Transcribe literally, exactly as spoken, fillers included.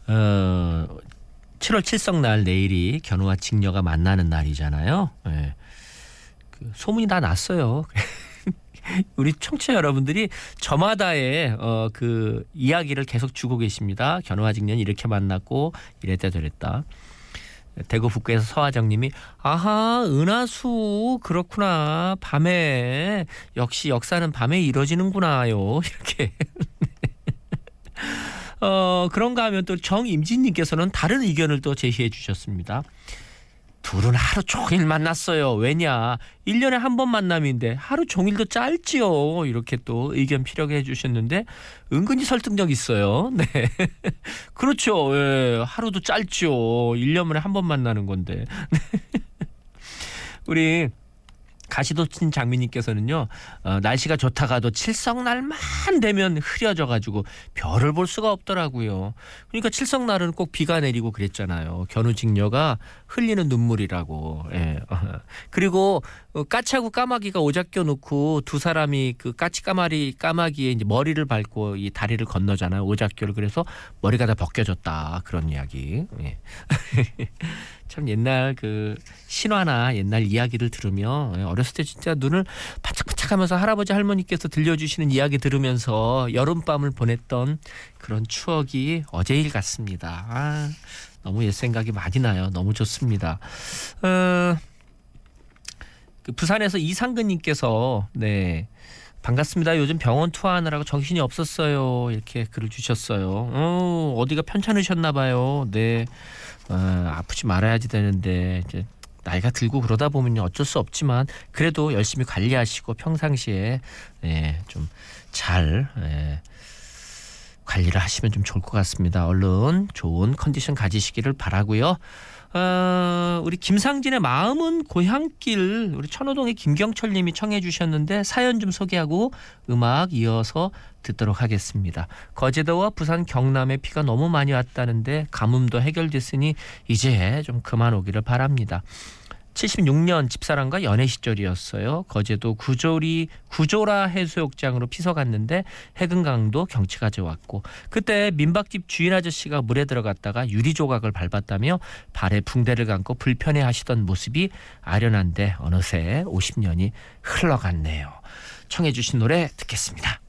어, 칠월 칠성날 내일이 견우와 직녀가 만나는 날이잖아요. 네. 그 소문이 다 났어요. 우리 청취자 여러분들이 저마다의 어, 그 이야기를 계속 주고 계십니다. 견우와 직녀는 이렇게 만났고 이랬다 저랬다. 대구 북구에서 서하정님이 아하 은하수 그렇구나 밤에 역시 역사는 밤에 이루어지는구나요 이렇게 어 그런가 하면 또 정임진님께서는 다른 의견을 또 제시해 주셨습니다. 둘은 하루 종일 만났어요. 왜냐 일 년에 한 번 만남인데 하루 종일도 짧지요. 이렇게 또 의견 피력해 주셨는데 은근히 설득력 있어요. 네, 그렇죠. 예, 하루도 짧지요. 일 년에 한 번 만나는 건데. 우리 가시도친 장미님께서는요. 어, 날씨가 좋다가도 칠성날만 되면 흐려져가지고 별을 볼 수가 없더라고요. 그러니까 칠성날은 꼭 비가 내리고 그랬잖아요. 견우직녀가 흘리는 눈물이라고. 예. 그리고 까치하고 까마귀가 오작교 놓고 두 사람이 그 까치 까마리 까마귀에 이제 머리를 밟고 이 다리를 건너잖아요. 오작교를. 그래서 머리가 다 벗겨졌다 그런 이야기. 예. 참 옛날 그 신화나 옛날 이야기를 들으며 어렸을 때 진짜 눈을 바짝바짝하면서 할아버지 할머니께서 들려주시는 이야기 들으면서 여름밤을 보냈던 그런 추억이 어제일 같습니다. 아, 너무 옛 생각이 많이 나요. 너무 좋습니다. 어, 그 부산에서 이상근님께서 네. 반갑습니다. 요즘 병원 투하하느라고 정신이 없었어요. 이렇게 글을 주셨어요. 어, 어디가 편찮으셨나 봐요. 네, 어, 아프지 말아야지 되는데 이제 나이가 들고 그러다 보면 어쩔 수 없지만 그래도 열심히 관리하시고 평상시에 네, 좀 잘 네, 관리를 하시면 좀 좋을 것 같습니다. 얼른 좋은 컨디션 가지시기를 바라고요. 어, 우리 김상진의 마음은 고향길 우리 천호동의 김경철 님이 청해 주셨는데 사연 좀 소개하고 음악 이어서 듣도록 하겠습니다. 거제도와 부산 경남에 비가 너무 많이 왔다는데 가뭄도 해결됐으니 이제 좀 그만 오기를 바랍니다. 칠십육 년 집사람과 연애 시절이었어요. 거제도 구조리 구조라 해수욕장으로 피서 갔는데 해금강도 경치 가져왔고 그때 민박집 주인 아저씨가 물에 들어갔다가 유리 조각을 밟았다며 발에 붕대를 감고 불편해하시던 모습이 아련한데 어느새 오십 년이 흘러갔네요. 청해 주신 노래 듣겠습니다.